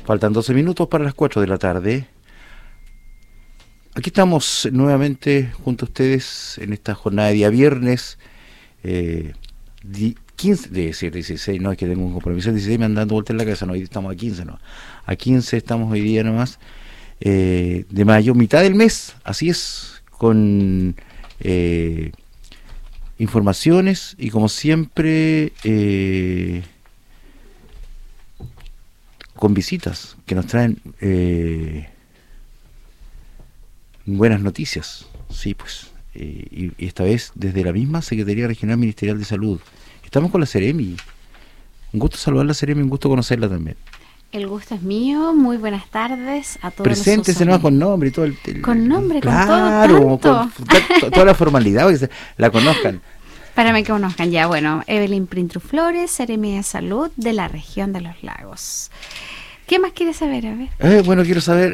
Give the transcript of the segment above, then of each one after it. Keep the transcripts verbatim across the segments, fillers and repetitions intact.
Faltan doce minutos para las cuatro de la tarde. Aquí estamos nuevamente junto a ustedes en esta jornada de día viernes, eh, quince, de decir dieciséis, no es que tengo un compromiso, el dieciséis me andan dando vueltas en la cabeza, no, hoy estamos a quince, no, a quince estamos hoy día nomás, eh, de mayo, mitad del mes, así es, con eh, informaciones y como siempre, eh, con visitas que nos traen eh, buenas noticias, sí, pues, eh, y, y esta vez desde la misma Secretaría Regional Ministerial de Salud. Estamos con la Seremi. Un gusto saludar a la Seremi, un gusto conocerla también. El gusto es mío, muy buenas tardes a todos. Preséntese nomás con nombre y todo el, el con nombre, claro, con todo con, con toda la formalidad, para que se, la conozcan. Para que conozcan ya, bueno, Evelyn Printru Flores, Seremi de Salud de la región de los lagos. ¿Qué más quieres saber? A ver. Eh, bueno, quiero saber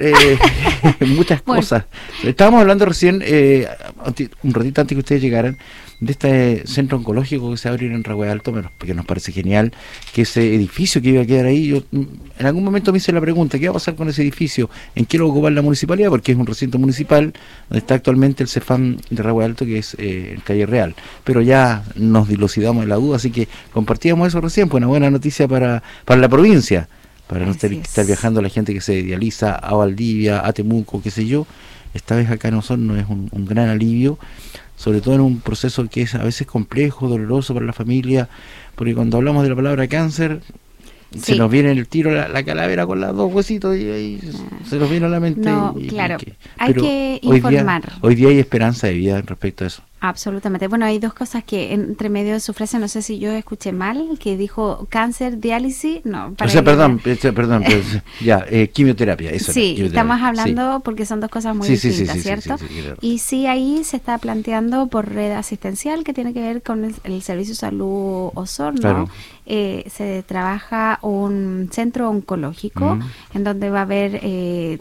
eh, muchas bueno. cosas. Estábamos hablando recién, eh, un ratito antes que ustedes llegaran, de este centro oncológico que se va a abrir en Rahue Alto, porque nos parece genial que ese edificio que iba a quedar ahí, yo en algún momento me hice la pregunta, ¿qué va a pasar con ese edificio? ¿En qué lo va a ocupar la municipalidad? Porque es un recinto municipal donde está actualmente el CEFAM de Rahue Alto, que es eh, en Calle Real. Pero ya nos dilucidamos de la duda, así que compartíamos eso recién, pues una buena noticia para, para la provincia. Para no estar, estar viajando la gente que se dializa a Valdivia, a Temuco, qué sé yo. Esta vez acá en Osorno es un, un gran alivio, sobre todo en un proceso que es a veces complejo, doloroso para la familia, porque cuando hablamos de la palabra cáncer, sí, se nos viene el tiro la, la calavera con los dos huesitos y ahí ah. se nos viene a la mente. No, y, claro, y que, hay que hoy informar. Día, hoy día hay esperanza de vida respecto a eso. Absolutamente. Bueno, hay dos cosas que entre medio de su frase, no sé si yo escuché mal, que dijo cáncer, diálisis, no. Para o sea, perdón, ya. perdón, pues, ya, eh, quimioterapia, eso. Sí, quimioterapia. Estamos hablando sí. porque son dos cosas muy sí, distintas, sí, sí, ¿cierto? Sí, sí, sí, claro. Y sí, ahí se está planteando por red asistencial, que tiene que ver con el, el Servicio de Salud Osorno. Claro. Eh, se trabaja un centro oncológico, mm. en donde va a haber eh,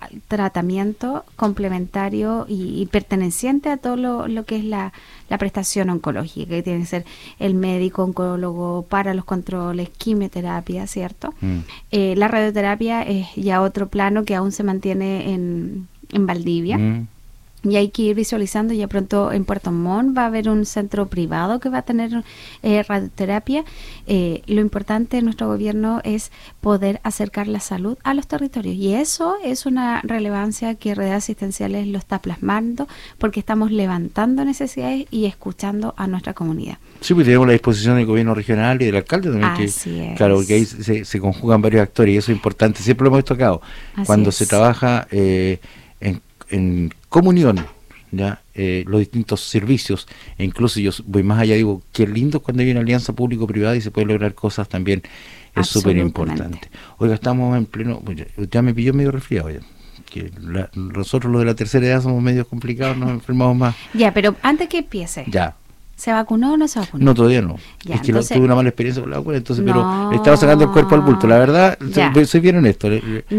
tratamiento complementario y, y perteneciente a todo lo, lo que es la, la prestación oncológica, que tiene que ser el médico oncólogo para los controles, quimioterapia, ¿cierto? Mm. Eh, la radioterapia es ya otro plano que aún se mantiene en, en Valdivia. Mm. Y hay que ir visualizando, ya pronto en Puerto Montt va a haber un centro privado que va a tener eh, radioterapia. Eh, lo importante de nuestro gobierno es poder acercar la salud a los territorios. Y eso es una relevancia que Redes Asistenciales lo está plasmando, porque estamos levantando necesidades y escuchando a nuestra comunidad. Sí, pues tenemos la disposición del gobierno regional y del alcalde también. Así que, es. Claro, porque ahí se, se conjugan varios actores y eso es importante. Siempre lo hemos tocado. Así Cuando es. se trabaja eh, en, en comunión, ya eh, los distintos servicios, e incluso yo voy más allá, digo, qué lindo cuando hay una alianza público-privada y se puede lograr cosas también, es súper importante. Oiga, estamos en pleno, ya me pilló medio resfriado ya, que la, nosotros los de la tercera edad somos medio complicados, nos enfermamos más. Ya, pero antes que empiece, ya. ¿se vacunó o no se vacunó? No, todavía no. Ya, es que entonces, lo, tuve una mala experiencia con la vacuna, entonces, no, pero le estaba sacando el cuerpo al bulto. La verdad, soy, soy bien honesto.